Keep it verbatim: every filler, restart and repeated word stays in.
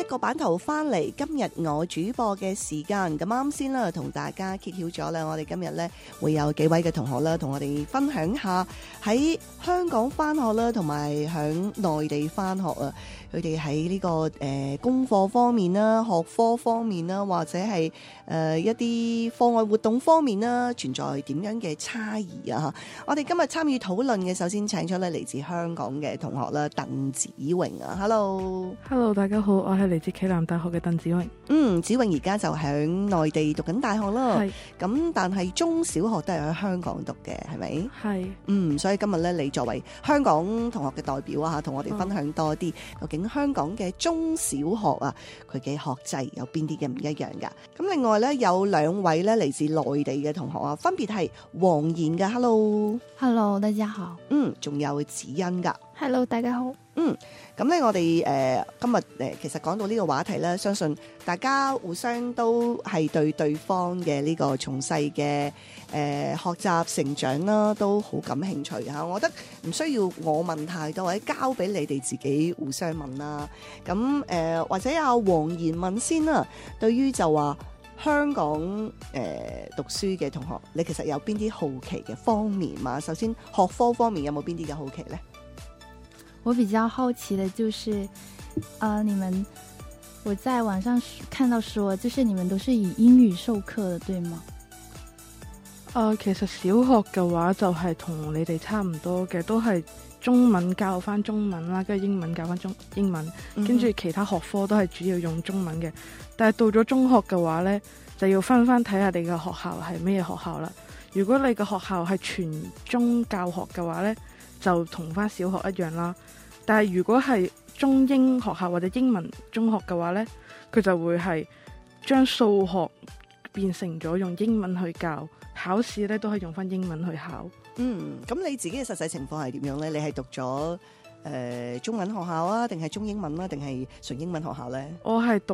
個版頭翻嚟，今日我主播嘅時間，咁啱先啦，同大家揭曉咗啦，我哋今日呢會有幾位嘅同學啦，同我哋分享下喺香港翻學啦，同埋響內地翻學啊，佢哋喺呢個誒、呃、功課方面啦、學科方面啦，或者係誒、呃、一啲課外活動方面啦，存在點樣嘅差異啊？我哋今日參與討論嘅，首先請出咧嚟自香港嘅同學啦，鄧子穎啊 ，Hello，Hello， 大家好，我係嚟自暨南大學嘅鄧子穎。 嗯，子穎而家就喺內地讀緊大學啦， 係， 咁但係中小學都係喺香港讀嘅，係咪？ 係， 嗯，所以今日咧，你作為香港同學嘅代表啊，同我哋分享多啲，究竟香港嘅中小學啊，佢嘅學制有邊啲嘅唔一樣噶？咁另外咧，有兩位咧嚟自內地嘅同學啊，分別係黃妍嘅 ，Hello，Hello， 大家好。 嗯，仲有子欣噶 ，Hello， 大家好。 嗯，咁咧我哋誒、呃、今日誒、呃、其實講到呢個話題咧，相信大家互相都係對對方嘅呢個從細嘅誒學習成長啦，都好感興趣嚇。我覺得唔需要我問太多，或者交俾你哋自己互相問啦。咁誒、呃、或者阿黃妍問先啦，對於就話香港誒、呃、讀書嘅同學，你其實有邊啲好奇嘅方面嘛？首先學科方面有冇邊啲嘅好奇咧？ 我比較好奇的就是呃，你們我在網上看到說就是你們都是以英語授課的，對嗎？ 誒、呃，其實小學嘅話就係同你哋差唔多嘅，都係中文教翻中文啦，跟住英文教翻中英文，跟住、嗯、其他學科都係主要用中文嘅。但係到咗中學嘅話呢，就要分翻睇下你嘅學校係咩學校啦。如果你嘅學校係全中教學嘅話呢，就同翻小學一樣啦。但係如果係中英學校或者英文中學嘅話呢，佢就會係將數學變成咗用英文去教，考試呢都係用翻英文去考。 嗯，咁你自己嘅實際情況係點樣呢？你係讀咗誒、呃、中文學校啊，定係中英文啦，定係純英文學校呢？ 我係讀